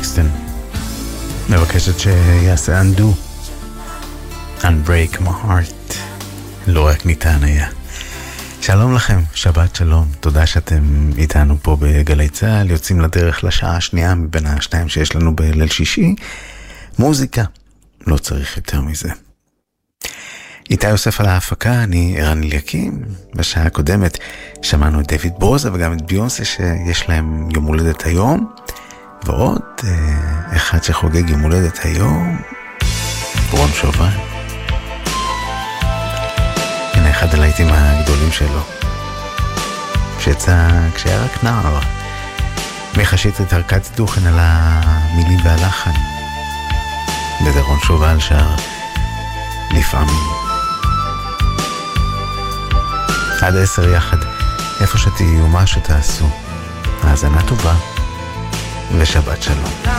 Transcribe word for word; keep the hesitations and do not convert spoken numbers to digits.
פקסטון מבקשת שיעשה undo unbreak my heart, לא רק ניתן היה. שלום לכם, שבת שלום, תודה שאתם איתנו פה בגלי צהל, יוצאים לדרך לשעה השנייה מבין השניים שיש לנו בליל שישי. מוזיקה, לא צריך יותר מזה. איתי יוסף על ההפקה, אני ערן אליקים. בשעה הקודמת שמענו את דיוויד ברוזה וגם את ביונסה שיש להם יום הולדת היום, ועוד אה, אחד שחוגג יום הולדת היום, רון שובל. הנה אחד הלהיטים הגדולים שלו, שיצא כשהיה רק נער. מיכה שטרית הרקץ דוכן על המילים והלחן, וזה רון שובל שר לפעמים. עד עשר יחד, איפה שתהיו, מה שתעשו. האזנה טובה ושבת שלום.